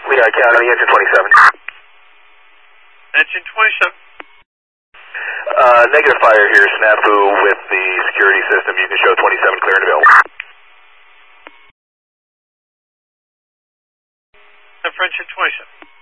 Lehigh County, engine 27. Engine 27. Negative fire here, snafu with the security system. You can show 27 clear and available. French at 27.